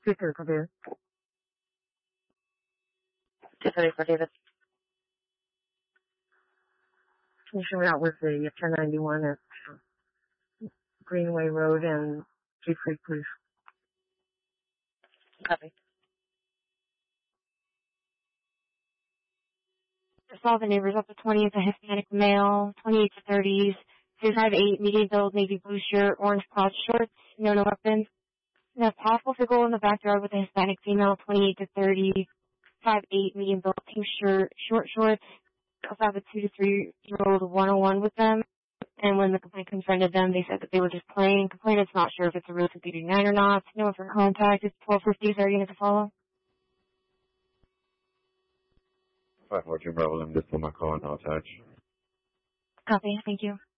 Future computer. 234, David. Finishing route with the 1091 at Greenway Road and Chief Creek, please. Copy. All the neighbors up to 20 is a Hispanic male, 28 to 30s, 5'8", medium build, navy blue shirt, orange crotch shorts, no weapons. And if possible, to go in the backyard with a Hispanic female, 28 to 30, 5'8", medium build, pink shirt, short shorts. Also have a 2 to 3 year old 101 with them. And when the complaint confronted them, they said that they were just playing. Complainant's not sure if it's a Route 59 or not. No one for contact. It's 1250. Is there a unit to follow? 542 Bravo, I'm just put my call and I'll attach. Copy. Thank you.